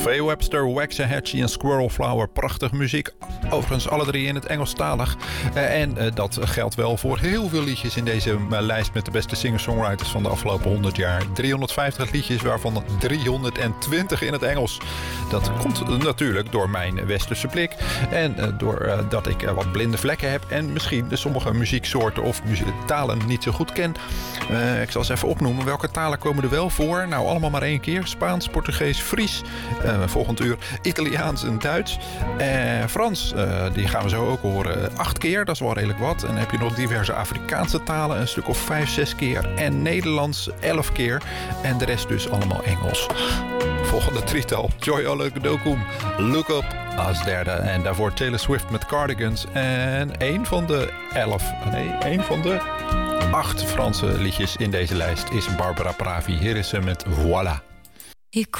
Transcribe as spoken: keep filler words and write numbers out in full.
Faye Webster, Waxahachie en Squirrel Flower. Prachtig muziek. Overigens alle drie in het Engelstalig. Uh, en uh, dat geldt wel voor heel veel liedjes in deze uh, lijst met de beste singer-songwriters van de afgelopen honderd jaar. driehonderdvijftig liedjes, waarvan driehonderdtwintig in het Engels. Dat komt natuurlijk door mijn westerse blik. En uh, doordat uh, dat ik uh, wat blinde vlekken heb. En misschien de sommige muzieksoorten of muziek talen niet zo goed ken. Uh, ik zal eens even opnoemen. Welke talen komen er wel voor? Nou, allemaal maar één keer. Spaans, Portugees, Fries. Uh, volgend uur Italiaans en Duits. Uh, Frans, uh, die gaan we zo ook horen. Acht keer, dat is wel redelijk wat. En dan heb je nog diverse Afrikaanse talen. Een stuk of vijf, zes keer. En Nederlands, elf keer. En de rest dus allemaal Engels. Volgende drietal. Joy Oluwadokum, Look Up als derde. En daarvoor Taylor Swift met Cardigans. En één van de elf, nee, één van de acht Franse liedjes in deze lijst is Barbara Pravi. Hier is ze met Voilà. Et